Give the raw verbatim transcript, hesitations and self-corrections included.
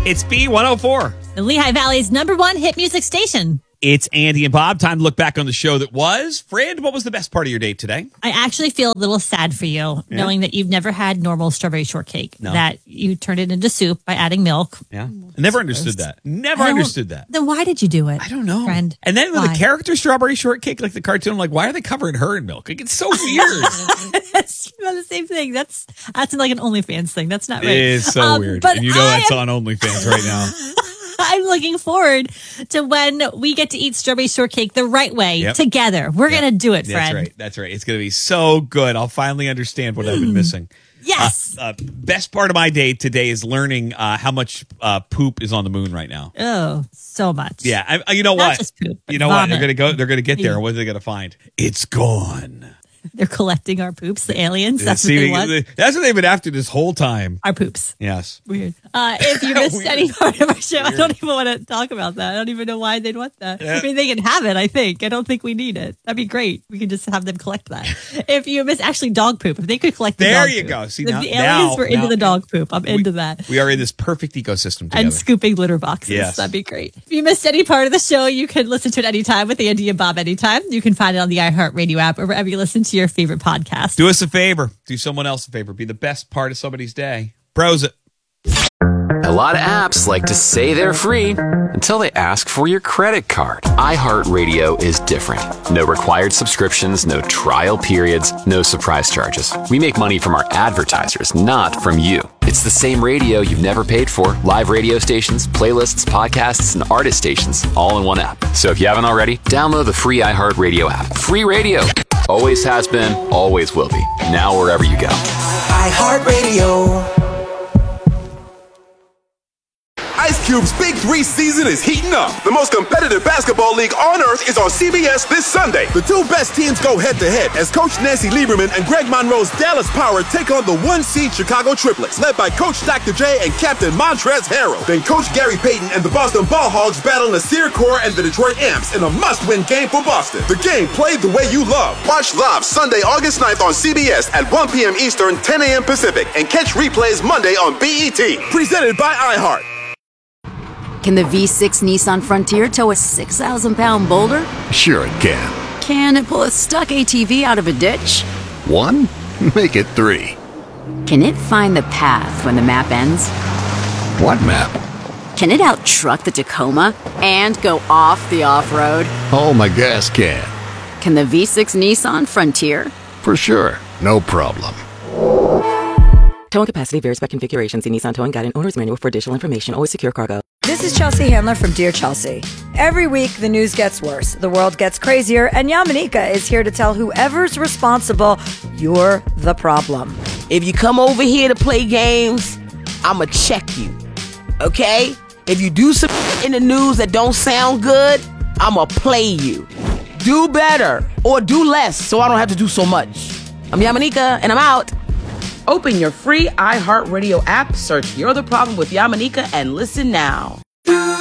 It's B one oh four. The Lehigh Valley's number one hit music station. It's Andy and Bob. Time to look back on the show that was. Fred, what was the best part of your date today? I actually feel a little sad for you, yeah. knowing that you've never had normal strawberry shortcake. No. That you turned it into soup by adding milk. Yeah. I never understood that. Never understood that. Then why did you do it? I don't know. Friend? And then with why? the character strawberry shortcake, like the cartoon, I'm like, why are they covering her in milk? Like, it's so weird. That's the same thing. That's that's like an OnlyFans thing. That's not right. It is so um, weird. And you know I that's am- on OnlyFans right now. I'm looking forward to when we get to eat strawberry shortcake the right way yep. together. We're yep. going to do it, friend. That's right. That's right. It's going to be so good. I'll finally understand what I've been missing. Yes. Uh, uh, best part of my day today is learning uh, how much uh, poop is on the moon right now. Oh, so much. Yeah. I, you know Not what? Just poop, you know vomit. what? They're going to go. They're going to get there. What are they going to find? It's gone. They're collecting our poops, the aliens. That's See, what they want. That's what they've been after this whole time. Our poops. Yes. Weird. Uh, if you missed any part of our show, Weird. I don't even want to talk about that. I don't even know why they'd want that. Yeah. I mean, they can have it, I think. I don't think we need it. That'd be great. We could just have them collect that. If you miss actually dog poop, if they could collect the there dog you poop. go. See, if now, the aliens now, were now, into the dog poop. I'm we, into that. We are in this perfect ecosystem together. And scooping litter boxes. Yes. That'd be great. If you missed any part of the show, you can listen to it anytime with Andy and Bob anytime. You can find it on the iHeartRadio app or wherever you listen to your favorite podcast. Do us a favor. Do someone else a favor. Be the best part of somebody's day. Pros it. A lot of apps like to say they're free until they ask for your credit card. iHeartRadio is different. No required subscriptions, no trial periods, no surprise charges. We make money from our advertisers, not from you. It's the same radio you've never paid for. Live radio stations, playlists, podcasts, and artist stations all in one app. So if you haven't already, download the free iHeartRadio app. Free radio. Always has been, always will be. Now wherever you go. iHeartRadio. Ice Cube's Big Three season is heating up. The most competitive basketball league on earth is on C B S this Sunday. The two best teams go head-to-head as Coach Nancy Lieberman and Greg Monroe's Dallas Power take on the one-seed Chicago Triplets, led by Coach Doctor J and Captain Montrezl Harrell. Then Coach Gary Payton and the Boston Ball Hogs battle Nasir Kaur and the Detroit Amps in a must-win game for Boston. The game played the way you love. Watch live Sunday, August ninth on C B S at one p.m. Eastern, ten a.m. Pacific, and catch replays Monday on B E T. Presented by iHeart. Can the V six Nissan Frontier tow a six thousand pound boulder? Sure it can. Can it pull a stuck A T V out of a ditch? One? Make it three. Can it find the path when the map ends? What map? Can it out-truck the Tacoma and go off the off-road? Oh, my gas can. Can the V six Nissan Frontier? For sure. No problem. Towing capacity varies by configuration. See Nissan Towing Guide and Owner's Manual for additional information. Always secure cargo. This is Chelsea Handler from Dear Chelsea. Every week, the news gets worse, the world gets crazier, and Yamanika is here to tell whoever's responsible, you're the problem. If you come over here to play games, I'ma check you, okay? If you do some in the news that don't sound good, I'ma play you. Do better, or do less, so I don't have to do so much. I'm Yamanika, and I'm out. Open your free iHeartRadio app, search You're the Problem with Yamanika, and listen now.